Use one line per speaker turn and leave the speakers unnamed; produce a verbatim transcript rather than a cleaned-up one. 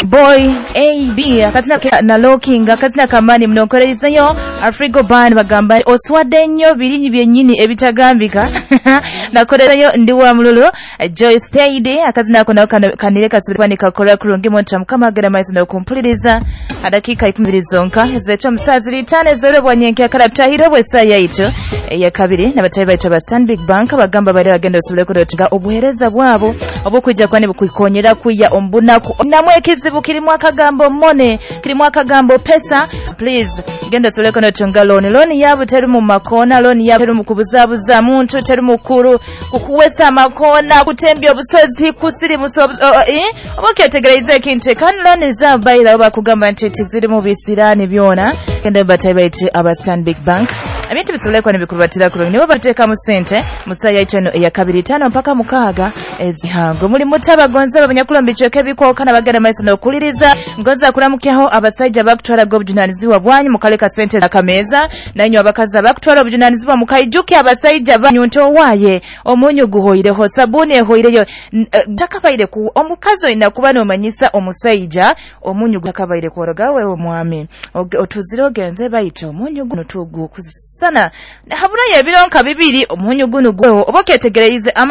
Boy A B akazina na Locking akazina kamani mnokolezeyo Afrigo Band bagamba oswadde nnyo birinyi byennyini ebitagambika nakoleyo ndi wa mululu Joy Stayde akazina kono kanire kasubirwani kakola kulungi montra mukama agera maizo no kumpuliriza adakika ikumi zonka zecho musazi litane zoro bwanyenke akalaptahiro bwesa yaito ya kabiri nabatayi baita ba Stanbic Bank bagamba bali bagenda osubire kudotinga obuhereza bwabo obukujja kwani bukukonyera kuya ombunaku namwekizibu kirimu akagambo mone kirimu akagambo pesa please genda osubire kudotinga loan loan yabo teri mu makona loan yabo teri mu kubuzabuza muntu teri mukuru kukuwesa makona kutembya obusozi kusiri muso eh oboketegereza ekintu kan loan za bayira bakugamba nti tiziri mu bisirani byona genda batayi baita aba Stanbic Bank Abintu bisubire kwa nibikubatira kulungi nibo bateka mu sente musaya ichono ya kabiri tano mpaka mukaga ezihango muri mutaba gonza abanyakulombe choke bikoka nabagana maiso no kuliriza ngoza kuramukyaho abasajja bakutwara go bujunaniziwa bwanyu mukaleka sente za kameza nanyo abakaza bakutwara bujunaniziwa mukayijuke abasajja banyunto waye omunyu guhoireho sabuni ehoireyo takabaire ku omukazo ina kuba no manyisa omusajja omunyu gakabaire kworoga wewe omwami otuziro genze bayito omunyu guno tugu sana habura ya bironka bibiri omunyu guno gwewo oboketegereze